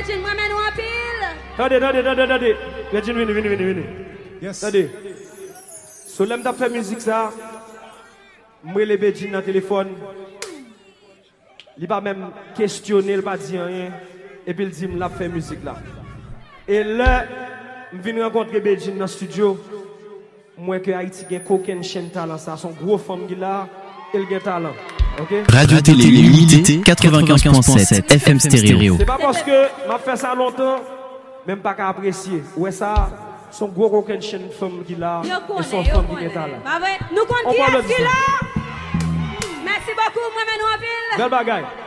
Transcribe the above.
Virgin, moi-même nous en pile. Attendez. Virgin, venez. Yes. Attendez. So, l'aime d'ap fait musique ça. Moi, les Virgin dans le téléphone. Il va même questionner, il va dire rien. Et puis il dit, il a fait musique là. Et là, je viens rencontrer Virgin dans le studio. Moi, que Haïti a aucun chaîne talent, ça. Son gros femme qui là, il a talent. Okay? Radio Télé Limitée 95.7 FM Stéréo. C'est pas parce que m'a fait ça longtemps, même pas qu'à apprécier. Ouais ça, son gros aucun chaîne femme qui là, et son femme qui est talent. Nous comptons qui est là. Merci beaucoup, moi-même nous en pile. Belle bagaille.